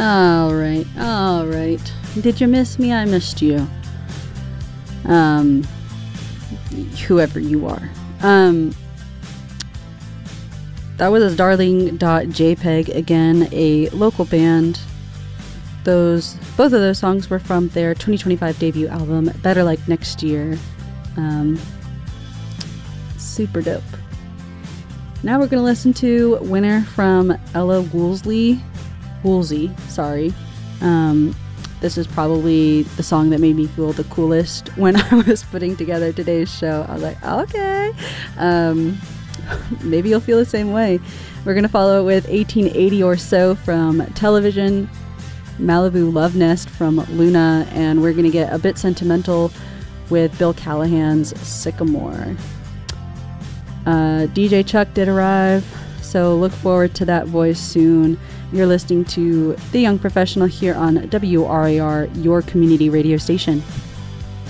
All right. Did you miss me? I missed you. Whoever you are. That was Darling.jpg, again, a local band. Both of those songs were from their 2025 debut album, Better Like Next Year. Super dope. Now we're going to listen to Winner from Ella Woolsey, sorry. This is probably the song that made me feel the coolest when I was putting together today's show. I was like, okay. Maybe you'll feel the same way. We're going to follow it with 1880 or So from Television, Malibu Love Nest from Luna, and we're going to get a bit sentimental with Bill Callahan's Sycamore. DJ Chuck did arrive, so look forward to that voice soon. You're listening to The Young Professional here on WRAR, your community radio station.